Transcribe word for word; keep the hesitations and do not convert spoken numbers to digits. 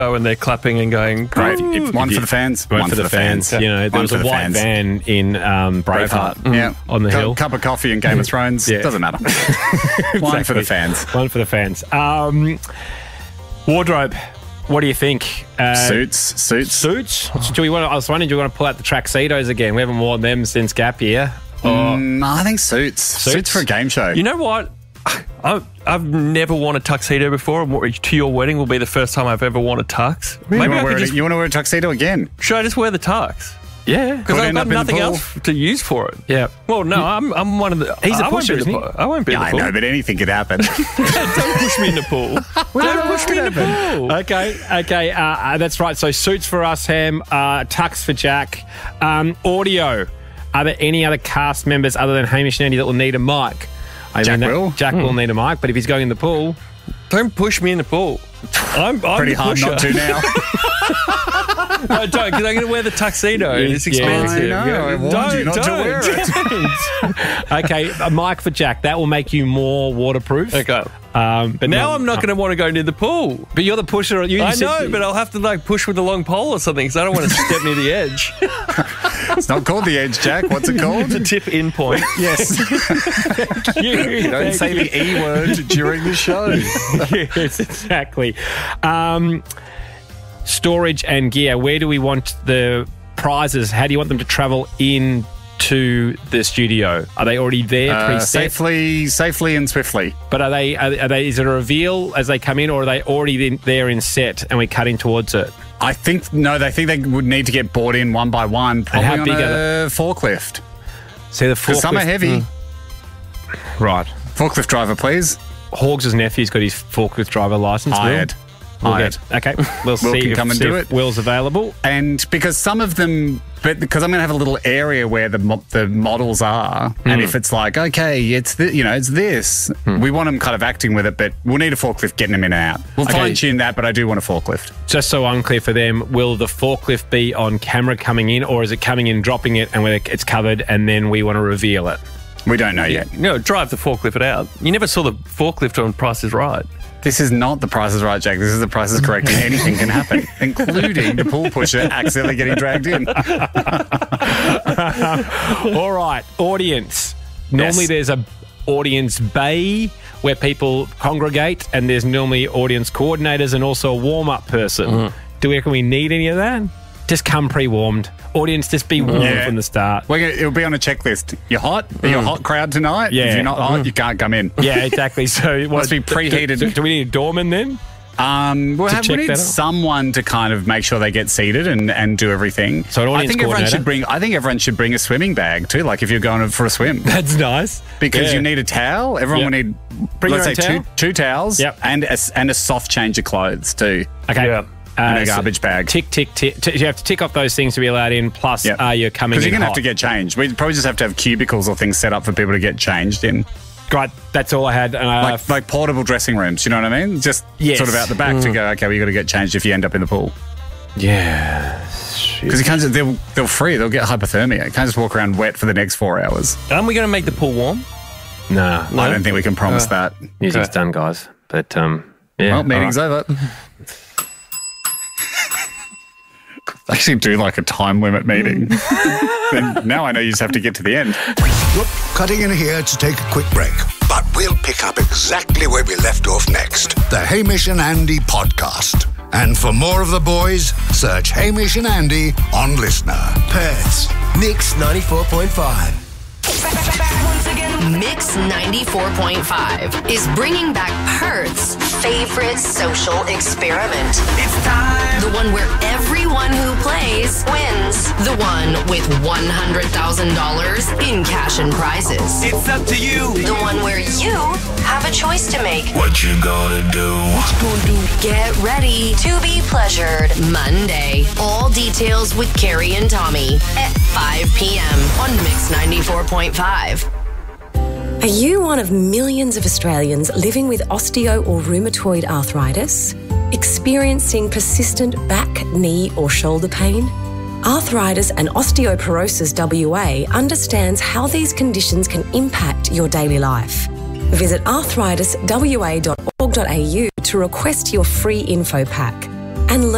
Oh, and they're clapping and going, Great. "Ooh." If, one for the fans. One, for the, fans. You know, there One was for a the white fans. van in um, Braveheart, Braveheart. Yeah. on the Cu- hill. Cup of coffee and Game of Thrones. Yeah. Doesn't matter. One for the fans. One for the fans. Um, wardrobe. What do you think? Uh, Suits. Suits. Suits? Do we want? To, I was wondering, do we want to pull out the tuxedos again? We haven't worn them since Gap Year. Mm, I think suits. suits. Suits? for a game show. You know what? I, I've never worn a tuxedo before. To your wedding will be the first time I've ever worn a tux. you Maybe want I to wear, could a- just... you want to wear a tuxedo again? Should I just wear the tux? Yeah, Because Could I've end got up in the nothing pool. else to use for it. yeah. Well, no, I'm I'm one of the... He's a I won't pusher, be in the isn't he? pool. I won't be in Yeah, the I pool. know, but anything could happen. Don't push me in the pool. Don't push me in the pool. Okay, okay, uh, uh, that's right. So suits for us, Ham. Uh, tux for Jack. Um, audio. Are there any other cast members other than Hamish and Andy that will need a mic? I Jack that- will. Jack will need a mic, but if he's going in the pool, Don't push me in the pool. I'm, I'm Pretty the hard pusher. not to now. No, don't, because I'm going to wear the tuxedo. and It's Yeah. expensive. I know, I warned don't, you not to don't, wear don't. okay, a mic for Jack. That will make you more waterproof. Okay. Um, but Now no- I'm not going to want to go near the pool. But you're the pusher. You I said- know, but I'll have to like push with a long pole or something because I don't want to step near the edge. It's not called the edge, Jack. What's it called? The tip in point. Yes. you Don't say the E word during the show. Yes, exactly. Um, storage and gear. Where do we want the prizes? How do you want them to travel in to the studio? Are they already there, Uh, preset? safely, safely and swiftly. But are they, are, are they? Is it a reveal as they come in, or are they already in, there in set and we cut in towards it? I think, no, they think they would need to get brought in one by one, probably how on big a are forklift. See the Because forklift. some are heavy. Mm. Right. Forklift driver, please. Hawgs' nephew's got his forklift driver license. Will? Hired. We'll Hired. get- okay, we'll see can if, come and see do if it. Will's available. And because some of them, but because I'm going to have a little area where the mo- the models are, Hmm. and if it's like, okay, it's th- you know, it's this, Hmm. we want them kind of acting with it, but we'll need a forklift getting them in and out. We'll Okay. fine tune that, but I do want a forklift. Just so unclear for them, will the forklift be on camera coming in, or is it coming in, dropping it, and when it- it's covered, and then we want to reveal it? We don't know yet. No, drive the forklift out. You never saw the forklift on Price is Right. This is not the Price is Right, Jack. This is the Price is Correct, and anything can happen, including the pool pusher accidentally getting dragged in. All right, audience. Normally Yes. there's a audience bay where people congregate, and there's normally audience coordinators and also a warm-up person. Mm-hmm. Do we reckon we need any of that? Just come pre-warmed. Audience, just be warm Yeah. from the start. We're gonna, it'll be on a checklist. You're hot? Are you a hot crowd tonight? Yeah. If you're not hot, you can't come in. Yeah, exactly. So it Must be preheated. Do, do we need a doorman then? Um, we'll To have, check we need that out? someone to kind of make sure they get seated and, and do everything. So an I audience think everyone coordinator? should bring. I think everyone should bring a swimming bag too. Like if you're going for a swim, That's nice. because Yeah. you need a towel. Everyone Yep. will need. Bring let's your say own two two towels. Yep. And a, s- and a soft change of clothes too. Okay. Yeah. And a so garbage bag. Tick, tick, tick. T- you have to tick off those things to be allowed in. Plus, Yep. uh, you're coming in Because you're gonna hot. have to get changed. We probably just have to have cubicles or things set up for people to get changed in, Great. That's all I had. And I, like like portable dressing rooms. You know what I mean? Just Yes. sort of out the back to go. Okay, well, you got to get changed if you end up in the pool. yeah. Because you can't. Just, they'll they'll free. They'll get hypothermia. You can't just walk around wet for the next four hours. Aren't we going to make the pool warm? Nah. I don't think we can promise Uh, that. Music's done, guys. But um, yeah. Well, meeting's all over. Actually, do like a time limit meeting. Then now I know you just have to get to the end. Whoop, cutting in here to take a quick break. But we'll pick up exactly where we left off next. The Hamish and Andy podcast. And for more of the boys, search Hamish and Andy on Listener. Perth's Mix ninety-four point five. Once again, Mix ninety-four point five is bringing back Perth's favorite social experiment. It's time. The one where everyone who plays wins. The one with one hundred thousand dollars in cash and prizes. It's up to you. The one where you have a choice to make. What you gonna do? What you gonna do? Get ready to be pleasured Monday. All details with Carrie and Tommy at five p.m. on Mix ninety-four point five. Are you one of millions of Australians living with osteo or rheumatoid arthritis? Experiencing persistent back, knee or shoulder pain? Arthritis and Osteoporosis W A understands how these conditions can impact your daily life. Visit arthritis w a dot org dot a u to request your free info pack and learn